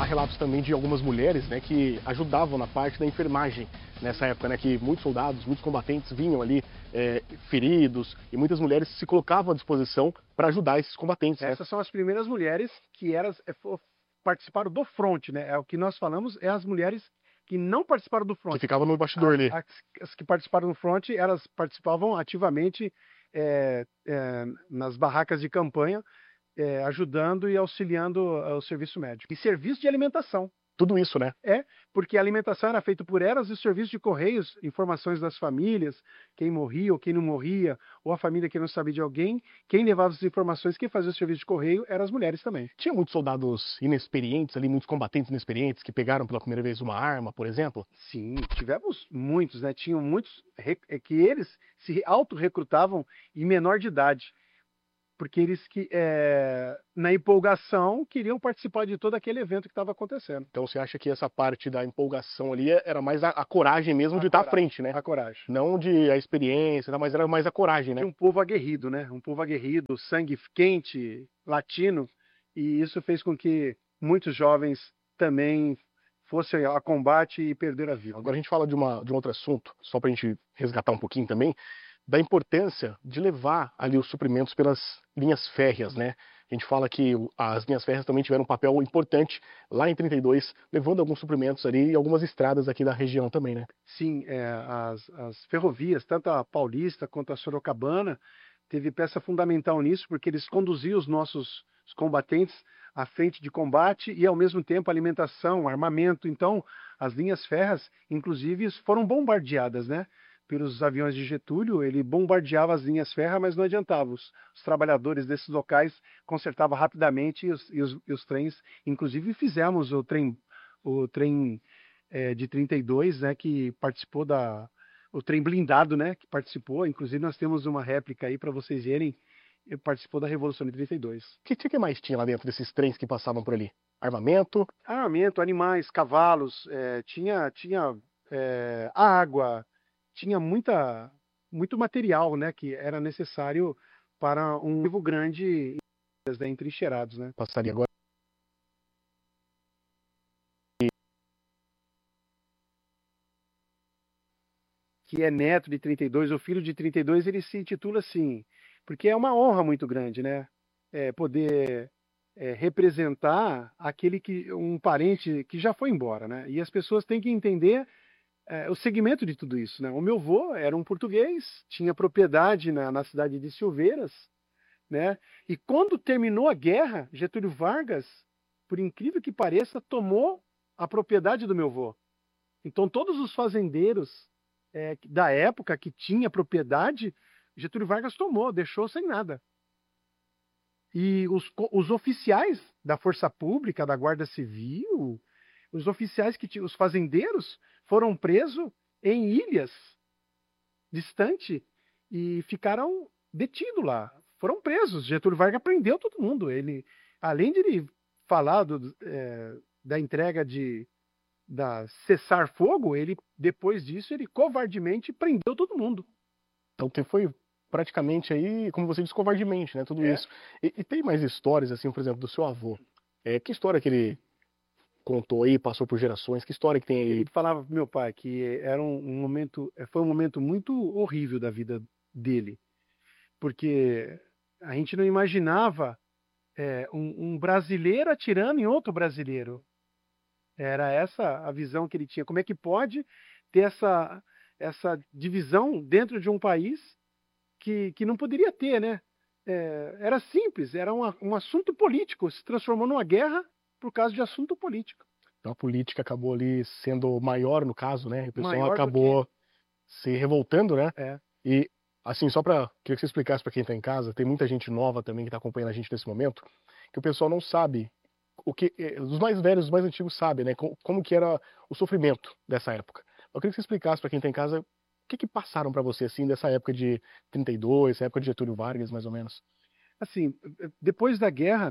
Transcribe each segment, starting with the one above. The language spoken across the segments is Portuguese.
relatos também de algumas mulheres, né, que ajudavam na parte da enfermagem nessa época, né, que muitos soldados, muitos combatentes vinham ali feridos e muitas mulheres se colocavam à disposição para ajudar esses combatentes. Essas são as primeiras mulheres que participaram do front, né? É o que nós falamos, é as mulheres que não participaram do front. Que ficavam no bastidor ali. As que participaram do front, elas participavam ativamente nas barracas de campanha, ajudando e auxiliando o serviço médico. E serviço de alimentação. Tudo isso, né? Porque a alimentação era feita por elas e o serviço de correios, informações das famílias, quem morria ou quem não morria, ou a família que não sabia de alguém, quem levava as informações, quem fazia o serviço de correio, eram as mulheres também. Tinha muitos soldados inexperientes ali, muitos combatentes inexperientes que pegaram pela primeira vez uma arma, por exemplo? Sim, tivemos muitos, né? Tinham muitos que eles se auto-recrutavam em menor de idade. Porque eles na empolgação, queriam participar de todo aquele evento que estava acontecendo. Então você acha que essa parte da empolgação ali era mais a coragem mesmo de estar à frente, né? A coragem. Não a experiência, mas era mais a coragem, né? Um povo aguerrido, né? Um povo aguerrido, sangue quente, latino, e isso fez com que muitos jovens também fossem a combate e perderam a vida. Agora a gente fala de um outro assunto, só para a gente resgatar um pouquinho também, da importância de levar ali os suprimentos pelas linhas férreas, né? A gente fala que as linhas férreas também tiveram um papel importante lá em 32, levando alguns suprimentos ali e algumas estradas aqui da região também, né? Sim, as ferrovias, tanto a Paulista quanto a Sorocabana, teve peça fundamental nisso, porque eles conduziam os combatentes à frente de combate e, ao mesmo tempo, alimentação, armamento. Então, as linhas férreas, inclusive, foram bombardeadas, né? Pelos aviões de Getúlio, ele bombardeava as linhas férreas, mas não adiantava. Os trabalhadores desses locais consertavam rapidamente e os trens. Inclusive fizemos o trem de 32, né, que participou o trem blindado, né, que participou. Inclusive nós temos uma réplica aí para vocês verem. Participou da Revolução de 32. O que mais tinha lá dentro desses trens que passavam por ali? Armamento? Armamento, animais, cavalos, tinha água. Tinha muito material, né, que era necessário para um vivo grande, né, entrincheirados, né? Passaria agora. Que é neto de 32, o filho de 32, ele se intitula assim, porque é uma honra muito grande, né? Poder representar um parente que já foi embora, né? E as pessoas têm que entender o segmento de tudo isso, né? O meu avô era um português, tinha propriedade na cidade de Silveiras, né? E quando terminou a guerra, Getúlio Vargas, por incrível que pareça, tomou a propriedade do meu avô. Então todos os fazendeiros da época que tinha propriedade, Getúlio Vargas tomou, deixou sem nada. E os oficiais da Força Pública, da Guarda Civil, os oficiais os fazendeiros foram presos em ilhas distante e ficaram detidos lá. Foram presos. Getúlio Vargas prendeu todo mundo. Ele, além de ele falar da entrega da cessar-fogo, depois disso, ele covardemente prendeu todo mundo. Então foi praticamente aí, como você disse, covardemente, né? Tudo isso. E tem mais histórias, assim, por exemplo, do seu avô. Que história que ele contou aí, passou por gerações, que história que tem aí? Ele falava pro meu pai que era foi um momento muito horrível da vida dele, porque a gente não imaginava um brasileiro atirando em outro brasileiro. Era essa a visão que ele tinha. Como é que pode ter essa divisão dentro de um país que não poderia ter, né? Era simples, era um assunto político, se transformou numa guerra por causa de assunto político. Então a política acabou ali sendo maior no caso, né? O pessoal Maior acabou se revoltando, né? É. E assim, queria que você explicasse para quem está em casa, tem muita gente nova também que está acompanhando a gente nesse momento, que o pessoal não sabe os mais velhos, os mais antigos sabem, né? Como que era o sofrimento dessa época. Eu queria que você explicasse para quem está em casa o que passaram para você assim dessa época de 32, essa época de Getúlio Vargas, mais ou menos. Assim, depois da guerra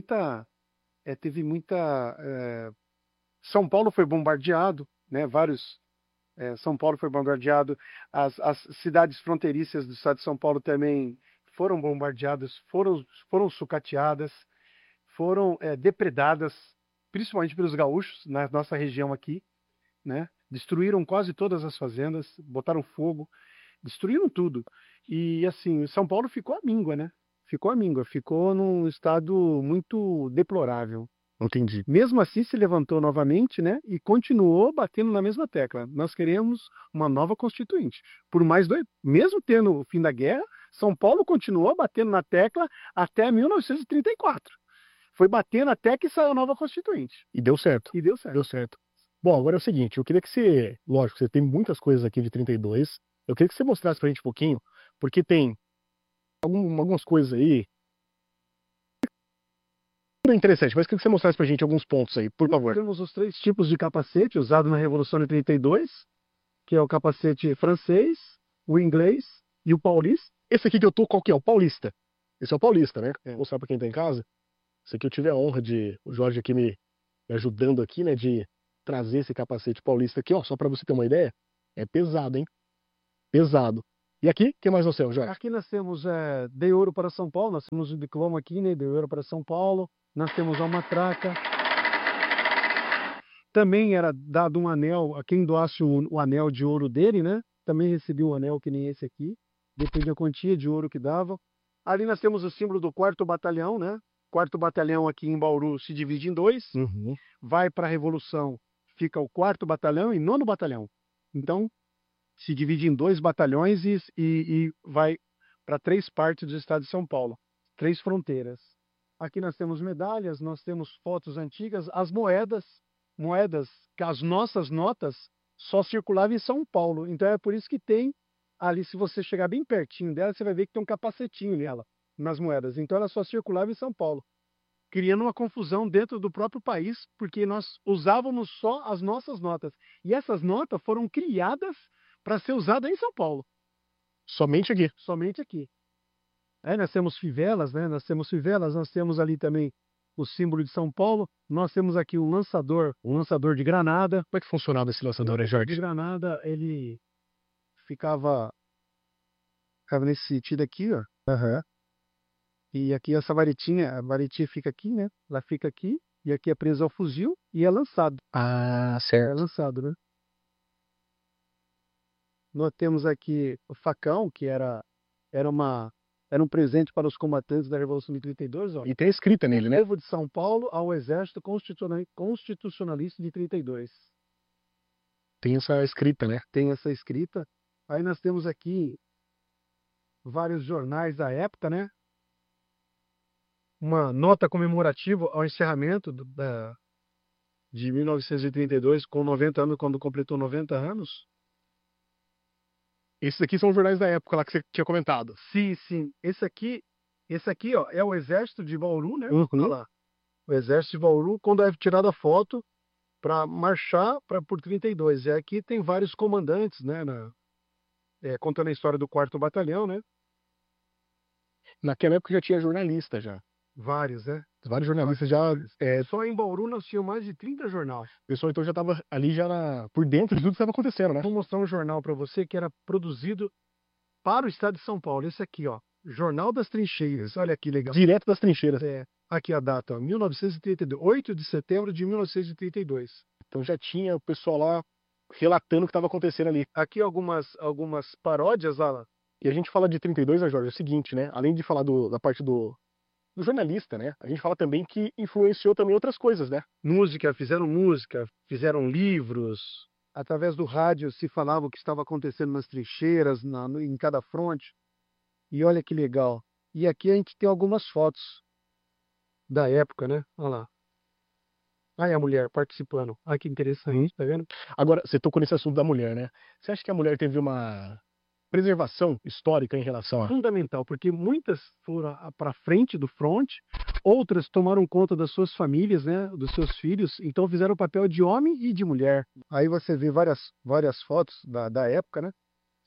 São Paulo foi bombardeado, né? São Paulo foi bombardeado, as cidades fronteiriças do estado de São Paulo também foram bombardeadas, foram sucateadas, foram depredadas, principalmente pelos gaúchos, na nossa região aqui, né? Destruíram quase todas as fazendas, botaram fogo, destruíram tudo. E assim, São Paulo ficou à míngua, né? Ficou à míngua, ficou num estado muito deplorável. Entendi. Mesmo assim, se levantou novamente, né? E continuou batendo na mesma tecla. Nós queremos uma nova Constituinte. Por mais dois, mesmo tendo o fim da guerra, São Paulo continuou batendo na tecla até 1934. Foi batendo até que saiu a nova Constituinte. E deu certo. E deu certo. Deu certo. Bom, agora é o seguinte, eu queria que você, lógico, você tem muitas coisas aqui de 32, eu queria que você mostrasse pra gente um pouquinho, porque tem algumas coisas aí interessante, mas eu queria que você mostrasse pra gente alguns pontos aí, por favor. Temos os 3 tipos de capacete usados na Revolução de 32, que é o capacete francês, o inglês e o paulista. Esse aqui que eu tô, qual que é? O paulista. Esse é o paulista, né? É. Vou mostrar pra quem tá em casa. Esse aqui eu tive a honra de, o Jorge aqui me ajudando aqui, né, de trazer esse capacete paulista aqui, ó, só pra você ter uma ideia. É pesado, hein? Pesado. E aqui, o que mais nós temos, Jorge? Aqui nós temos de ouro para São Paulo, nós temos o diploma aqui, né, de ouro para São Paulo. Nós temos a matraca. Também era dado um anel a quem doasse o anel de ouro dele, né? Também recebia um anel que nem esse aqui, depende da quantia de ouro que dava. Ali nós temos o símbolo do 4º Batalhão, né? 4º Batalhão aqui em Bauru se divide em 2. Uhum. Vai para a Revolução, fica o 4º Batalhão e 9º Batalhão. Então, se divide em 2 batalhões e vai para 3 partes do estado de São Paulo, 3 fronteiras. Aqui nós temos medalhas, nós temos fotos antigas, as moedas que as nossas notas só circulavam em São Paulo. Então é por isso que tem ali, se você chegar bem pertinho dela, você vai ver que tem um capacetinho nela, nas moedas. Então ela só circulava em São Paulo, criando uma confusão dentro do próprio país, porque nós usávamos só as nossas notas. E essas notas foram criadas para ser usada em São Paulo. Somente aqui. Somente aqui. Nós temos fivelas, né? Nós temos ali também o símbolo de São Paulo. Nós temos aqui um lançador de granada. Como é que funcionava esse lançador aí, De Jorge? granada, ele ficava nesse sentido aqui, ó. Aham. E aqui essa varetinha, a varetinha fica aqui, né? Ela fica aqui, e aqui é preso ao fuzil e é lançado. Ah, É certo. lançado, né? Nós temos aqui o facão, que era um presente para os combatentes da Revolução de 32, ó. E tem a escrita nele, né? Povo de São Paulo ao Exército Constitucionalista de 32. Tem essa escrita, né? Tem essa escrita. Aí nós temos aqui vários jornais da época, né? Uma nota comemorativa ao encerramento de 1932, com 90 anos, quando completou 90 anos. Esses aqui são os jornais da época lá que você tinha comentado. Sim, sim. Esse aqui, ó, é o Exército de Bauru, né? Uhum. Olha lá. O Exército de Bauru, quando é tirada a foto para marchar por 32. E aqui tem vários comandantes, né? Contando a história do 4º Batalhão, né? Naquela época já tinha jornalista já. Vários, né? Vários jornalistas já. Só em Bauru nós tínhamos mais de 30 jornais. O pessoal então já estava ali por dentro de tudo que estava acontecendo, né? Vou mostrar um jornal para você que era produzido para o estado de São Paulo. Esse aqui, ó. Jornal das Trincheiras. Olha que legal. Direto das trincheiras. Aqui a data, ó, 1932, 8 de setembro de 1932. Então já tinha o pessoal lá relatando o que estava acontecendo ali. Aqui algumas paródias, Alan. E a gente fala de 32, né, Jorge? É o seguinte, né? Além de falar da parte do jornalista, né? A gente fala também que influenciou também outras coisas, né? Música, fizeram livros. Através do rádio se falava o que estava acontecendo nas trincheiras, em cada fronte. E olha que legal. E aqui a gente tem algumas fotos da época, né? Olha lá. Aí a mulher participando. Olha que interessante, tá vendo? Agora, você tocou nesse assunto da mulher, né? Você acha que a mulher teve uma preservação histórica em relação a... Fundamental, porque muitas foram para frente do fronte, outras tomaram conta das suas famílias, né, dos seus filhos, então fizeram o papel de homem e de mulher. Aí você vê várias fotos da época, né?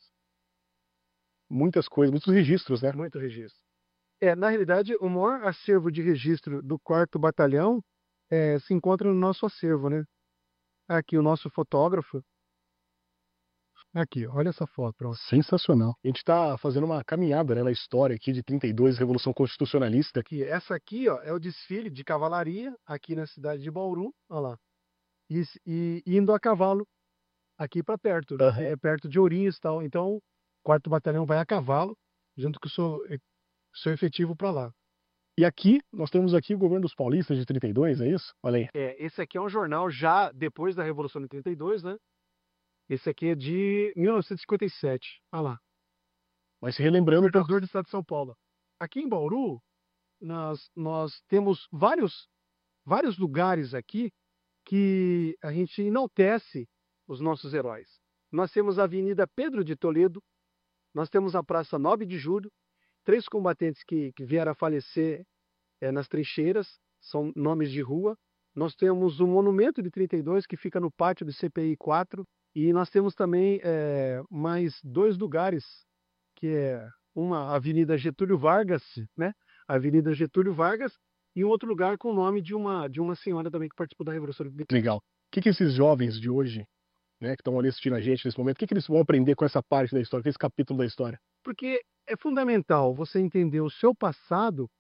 Muitas coisas, muitos registros, né? Muito registro. Na realidade, o maior acervo de registro do 4º Batalhão se encontra no nosso acervo, né? Aqui o nosso fotógrafo Aqui, olha essa foto, pronto. Sensacional. A gente está fazendo uma caminhada, né, na história aqui de 32, Revolução Constitucionalista. Aqui, essa aqui, ó, é o desfile de cavalaria aqui na cidade de Bauru, olha lá. E indo a cavalo aqui para perto, Aham. é perto de Ourinhos e tal. Então, o 4º Batalhão vai a cavalo, junto com o seu efetivo para lá. E aqui, nós temos aqui o governo dos paulistas de 32, é isso? Olha aí. Esse aqui é um jornal já depois da Revolução de 32, né? Esse aqui é de 1957. Olha lá. Mas se relembrando, Governador do estado de São Paulo. Aqui em Bauru, nós temos vários lugares aqui que a gente enaltece os nossos heróis. Nós temos a Avenida Pedro de Toledo, nós temos a Praça 9 de Julho, 3 combatentes que vieram a falecer nas trincheiras, são nomes de rua. Nós temos o Monumento de 32, que fica no pátio do CPI 4, e nós temos também mais 2 lugares, que é uma Avenida Getúlio Vargas, né? Avenida Getúlio Vargas, e um outro lugar com o nome de uma senhora também que participou da Revolução de 32. legal. O que esses jovens de hoje, né, que estão ali assistindo a gente nesse momento, o que eles vão aprender com essa parte da história, com esse capítulo da história? Porque é fundamental você entender o seu passado